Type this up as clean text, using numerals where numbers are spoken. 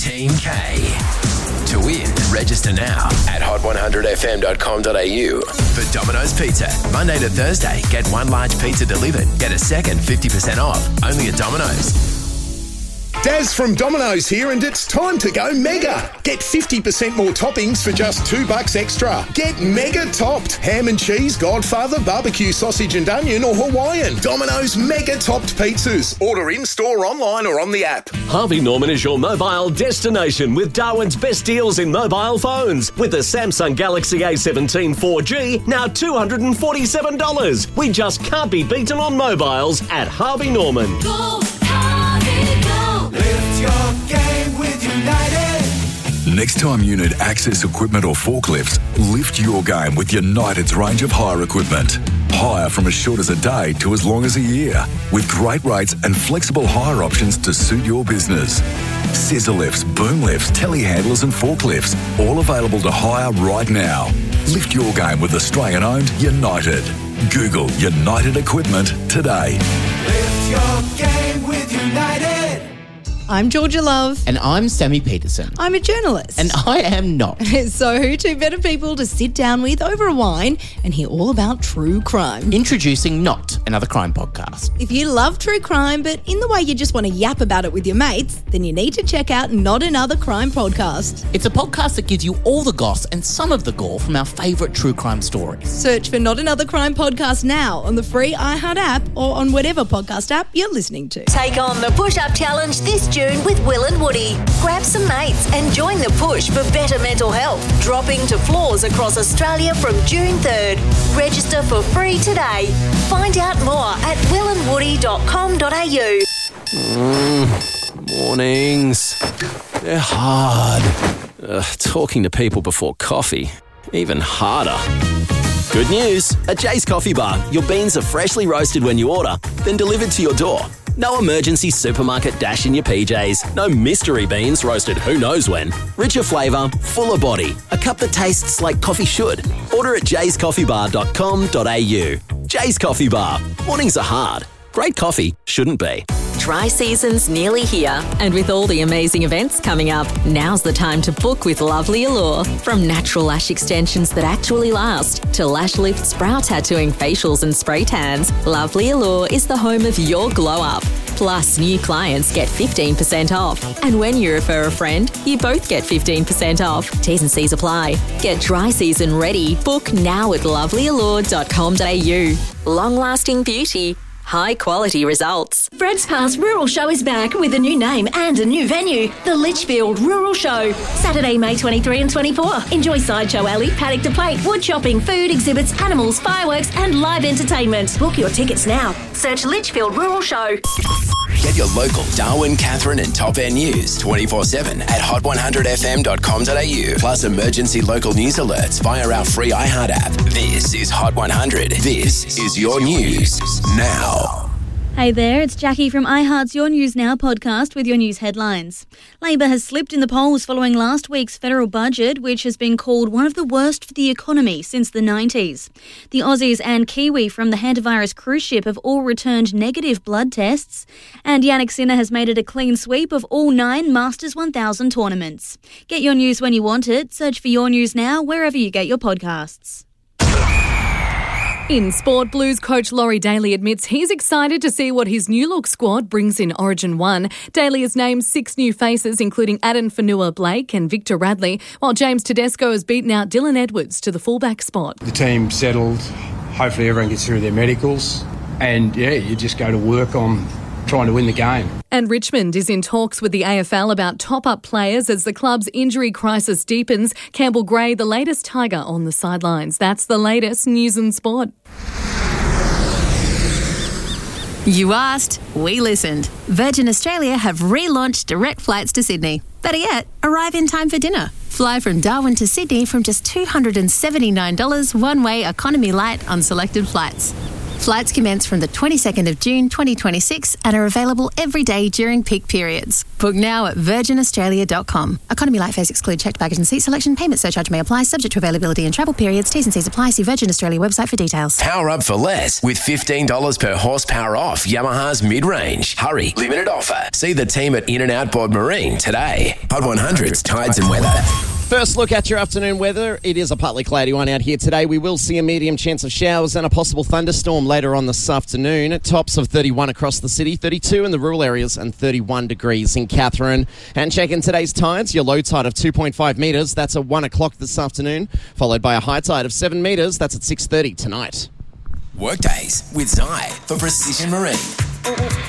Team K. To win, register now at hot100fm.com.au. For Domino's Pizza, Monday to Thursday, get one large pizza delivered. Get a second 50% off. Only at Domino's. Daz from Domino's here, and it's time to go mega. Get 50% more toppings for just $2 extra. Get mega topped. Ham and cheese, Godfather, barbecue sausage and onion, or Hawaiian. Domino's mega topped pizzas. Order in-store, online or on the app. Harvey Norman is your mobile destination with Darwin's best deals in mobile phones. With the Samsung Galaxy A17 4G, now $247. We just can't be beaten on mobiles at Harvey Norman. Go, Harvey, go. Lift your game with United. Next time you need access equipment or forklifts, lift your game with United's range of hire equipment. Hire from as short as a day to as long as a year, with great rates and flexible hire options to suit your business. Scissor lifts, boom lifts, telehandlers and forklifts, all available to hire right now. Lift your game with Australian-owned United. Google United Equipment today. Lift your game with United. I'm Georgia Love. And I'm Sammy Peterson. I'm a journalist. And I am not. So who two better people to sit down with over a wine and hear all about true crime? Introducing Not Another Crime Podcast. If you love true crime, but in the way you just want to yap about it with your mates, then you need to check out Not Another Crime Podcast. It's a podcast that gives you all the goss and some of the gore from our favourite true crime stories. Search for Not Another Crime Podcast now on the free iHeart app or on whatever podcast app you're listening to. Take on the push-up challenge this June with Will and Woody. Grab some mates and join the push for better mental health. Dropping to floors across Australia from June 3rd. Register for free today. Find out more at willandwoody.com.au. Mornings. They're hard. Talking to people before coffee, even harder. Good news. At Jay's Coffee Bar, your beans are freshly roasted when you order, then delivered to your door. No emergency supermarket dash in your PJs. No mystery beans roasted who knows when. Richer flavour, fuller body. A cup that tastes like coffee should. Order at jayscoffeebar.com.au. Jay's Coffee Bar. Mornings are hard. Great coffee shouldn't be. Dry season's nearly here, and with all the amazing events coming up, now's the time to book with Lovely Allure. From natural lash extensions that actually last to lash lifts, brow tattooing, facials and spray tans, Lovely Allure is the home of your glow up. Plus, new clients get 15% off. And when you refer a friend, you both get 15% off. T's and C's apply. Get dry season ready. Book now at lovelyallure.com.au. Long-lasting beauty. High quality results. Fred's Pass Rural Show is back with a new name and a new venue, the Litchfield Rural Show. Saturday, May 23 and 24. Enjoy Sideshow Alley, Paddock to Plate, wood chopping, food, exhibits, animals, fireworks and live entertainment. Book your tickets now. Search Litchfield Rural Show. Get your local Darwin, Catherine and Top End news 24/7 at hot100fm.com.au. Plus emergency local news alerts via our free iHeart app. This is Hot 100. This is your news now. Hey there, it's Jackie from iHeart's Your News Now podcast with your news headlines. Labor has slipped in the polls following last week's federal budget, which has been called one of the worst for the economy since the 90s. The Aussies and Kiwi from the hantavirus cruise ship have all returned negative blood tests, and Yannick Sinner has made it a clean sweep of all 9 Masters 1000 tournaments. Get your news when you want it. Search for Your News Now wherever you get your podcasts. In sport, Blues coach Laurie Daly admits he's excited to see what his new look squad brings in Origin 1. Daly has named 6 new faces, including Addin Fanua-Blake and Victor Radley, while James Tedesco has beaten out Dylan Edwards to the fullback spot. The team settled. Hopefully everyone gets through their medicals. And, you just go to work on trying to win the game. And Richmond is in talks with the AFL about top-up players as the club's injury crisis deepens. Campbell Gray, the latest Tiger on the sidelines. That's the latest news and sport. You asked, we listened. Virgin Australia have relaunched direct flights to Sydney. Better yet, arrive in time for dinner. Fly from Darwin to Sydney from just $279 one-way economy light on selected flights. Flights commence from the 22nd of June 2026 and are available every day during peak periods. Book now at virginaustralia.com. Economy light fares exclude checked baggage and seat selection. Payment surcharge may apply, subject to availability and travel periods. T's and C's apply. See Virgin Australia website for details. Power up for less with $15 per horsepower off Yamaha's mid-range. Hurry, limited offer. See the team at In and Out Board Marine today. Hot 100's Tides and Weather. First look at your afternoon weather. It is a partly cloudy one out here today. We will see a medium chance of showers and a possible thunderstorm later on this afternoon. Tops of 31 across the city, 32 in the rural areas and 31 degrees in Katherine. And check in today's tides. Your low tide of 2.5 metres. That's at 1 o'clock this afternoon, followed by a high tide of 7 metres. That's at 6:30 tonight. Workdays with Zai for Precision Marine.